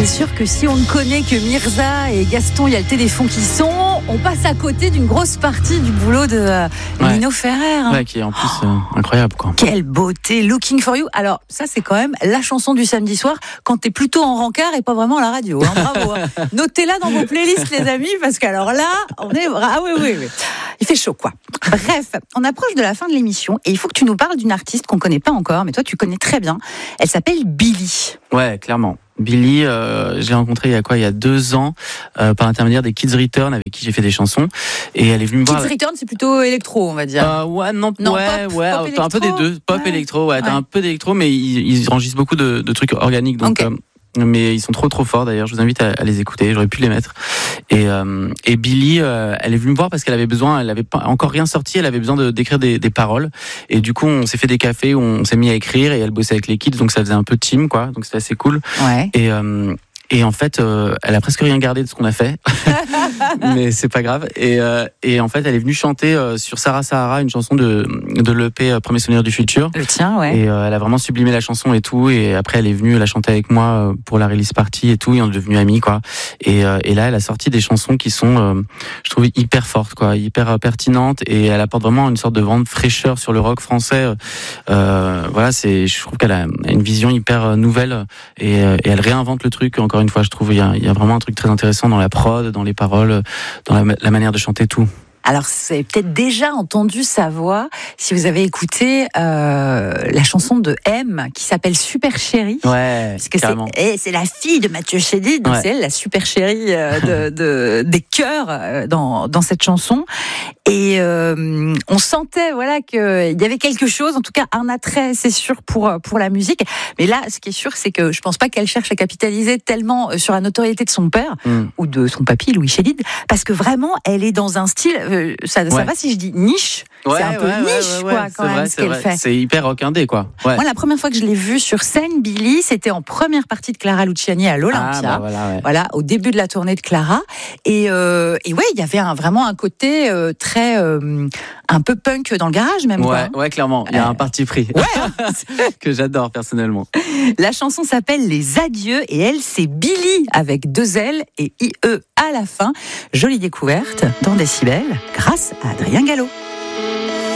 sûr que si on ne connaît que Mirza et Gaston, il y a le téléphone qui sonne, on passe à côté d'une grosse partie du boulot de Lino Ferrer. Ouais, qui est en plus incroyable, quoi. Quelle beauté, Looking for You. Alors ça, c'est quand même la chanson du samedi soir quand t'es plutôt en rencard et pas vraiment à la radio. Bravo. Notez-la dans vos playlists, les amis, parce qu'alors là, on est... Ah oui. Il fait chaud, quoi. Bref, on approche de la fin de l'émission et il faut que tu nous parles d'une artiste qu'on connaît pas encore, mais toi, tu connais très bien. Elle s'appelle Billy. Ouais, clairement. Billy, je l'ai rencontrée il y a 2 ans, par l'intermédiaire des Kids Return, avec qui j'ai fait des chansons. Et elle est venue me voir. Kids Return, c'est plutôt électro, on va dire. Pop, t'as un peu des deux. Pop, électro, t'as un peu d'électro, mais ils enregistrent beaucoup de trucs organiques, donc... Okay. Mais ils sont trop forts d'ailleurs, je vous invite à les écouter, j'aurais pu les mettre. Et Billy, elle est venue me voir parce qu'elle avait besoin, elle avait pas encore rien sorti, elle avait besoin d'écrire des paroles. Et du coup, on s'est fait des cafés où on s'est mis à écrire et elle bossait avec les kids, donc ça faisait un peu team, quoi. Donc c'était assez cool. Ouais. Et en fait, elle a presque rien gardé de ce qu'on a fait, mais c'est pas grave. Et en fait, elle est venue chanter sur Sarah Sahara, une chanson de l'EP Premier Souvenir du Futur. Le tien, ouais. Et elle a vraiment sublimé la chanson et tout. Et après, elle est venue la chanter avec moi pour la release party et tout. Et on est devenus amis, quoi. Et là, elle a sorti des chansons qui sont, je trouve, hyper fortes, quoi, hyper pertinentes. Et elle apporte vraiment une sorte de grande fraîcheur sur le rock français. Voilà, je trouve qu'elle a une vision hyper nouvelle et elle réinvente le truc. Encore une fois, je trouve il y a vraiment un truc très intéressant dans la prod, dans les paroles, dans la manière de chanter, tout. Alors, vous avez peut-être déjà entendu sa voix si vous avez écouté la chanson de M qui s'appelle Super Chérie. Ouais, parce que carrément. c'est la fille de Mathieu Chédid, donc c'est elle la super chérie des chœurs dans cette chanson. Et on sentait qu'il y avait quelque chose, en tout cas un attrait, c'est sûr, pour la musique. Mais là, ce qui est sûr, c'est que je pense pas qu'elle cherche à capitaliser tellement sur la notoriété de son père ou de son papy, Louis Chédid, parce que vraiment, elle est dans un style... Ça va si je dis niche, c'est un peu niche, quoi, quand même, ce qu'elle fait. C'est hyper rock indé, quoi. Ouais. Moi, la première fois que je l'ai vue sur scène, Billy, c'était en première partie de Clara Luciani à l'Olympia. Voilà, au début de la tournée de Clara. Et ouais, il y avait vraiment un côté très, un peu punk dans le garage, même. Ouais, clairement. Il y a un parti pris. Que j'adore, personnellement. La chanson s'appelle Les Adieux et elle, c'est Billy avec 2 L et IE à la fin. Jolie découverte dans Décibel grâce à Adrien Gallo.